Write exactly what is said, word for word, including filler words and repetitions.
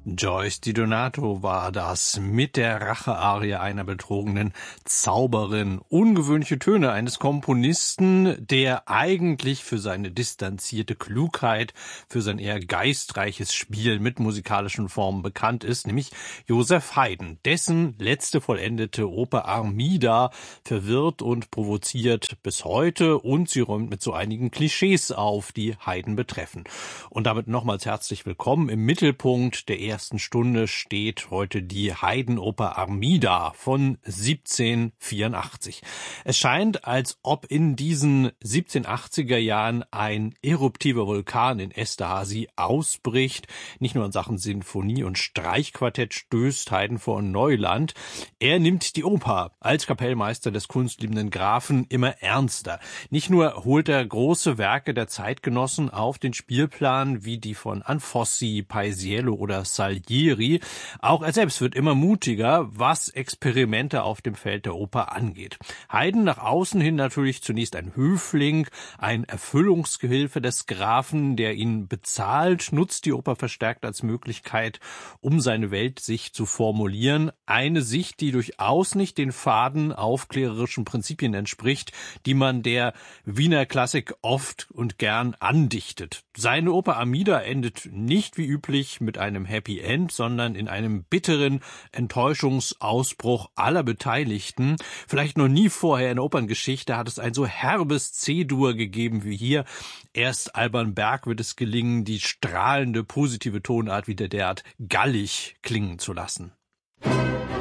Joyce Di Donato war das mit der Rache-Arie einer betrogenen Zauberin. Ungewöhnliche Töne eines Komponisten, der eigentlich für seine distanzierte Klugheit, für sein eher geistreiches Spiel mit musikalischen Formen bekannt ist, nämlich Joseph Haydn. Dessen letzte vollendete Oper Armida verwirrt und provoziert bis heute und sie räumt mit so einigen Klischees auf, die Haydn betreffen. Und damit nochmals herzlich willkommen. Im Mittelpunkt der ersten Stunde steht heute die Haydn-Oper Armida von siebzehnhundertvierundachtzig. Es scheint, als ob in diesen siebzehnhundertachtziger Jahren ein eruptiver Vulkan in Esterhazy ausbricht. Nicht nur in Sachen Sinfonie und Streichquartett stößt Haydn vor Neuland. Er nimmt die Oper als Kapellmeister des kunstliebenden Grafen immer ernster. Nicht nur holt er große Werke der Zeitgenossen auf den Spielplan, wie die von Anfossi, Paisiello oder Salieri. Auch er selbst wird immer mutiger, was Experimente auf dem Feld der Oper angeht. Haydn nach außen hin natürlich zunächst ein Höfling, ein Erfüllungsgehilfe des Grafen, der ihn bezahlt, nutzt die Oper verstärkt als Möglichkeit, um seine Welt sich zu formulieren. Eine Sicht, die durchaus nicht den faden aufklärerischen Prinzipien entspricht, die man der Wiener Klassik oft und gern andichtet. Seine Oper Armida endet nicht wie üblich mit einem Happy End, sondern in einem bitteren Enttäuschungsausbruch aller Beteiligten. Vielleicht noch nie vorher in der Operngeschichte hat es ein so herbes C-Dur gegeben wie hier. Erst Alban Berg wird es gelingen, die strahlende positive Tonart wieder derart gallig klingen zu lassen.